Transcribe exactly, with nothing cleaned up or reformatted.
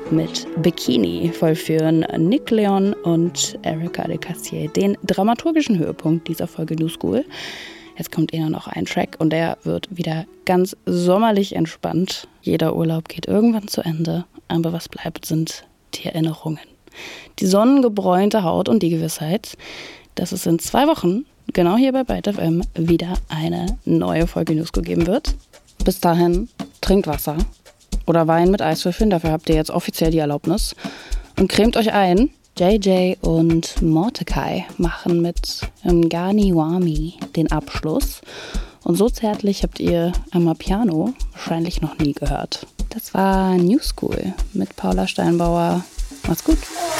mit Bikini vollführen Nick Leon und Erika de Cassier den dramaturgischen Höhepunkt dieser Folge New School. Jetzt kommt eher noch ein Track und der wird wieder ganz sommerlich entspannt. Jeder Urlaub geht irgendwann zu Ende, aber was bleibt, sind die Erinnerungen. Die sonnengebräunte Haut und die Gewissheit, dass es in zwei Wochen, genau hier bei Byte F M, wieder eine neue Folge New School geben wird. Bis dahin, trinkt Wasser oder Wein mit Eiswürfeln, dafür habt ihr jetzt offiziell die Erlaubnis. Und cremt euch ein. J J und Mordecai machen mit Ngani Wami den Abschluss. Und so zärtlich habt ihr Amapiano wahrscheinlich noch nie gehört. Das war New School mit Paula Steinbauer. Macht's gut.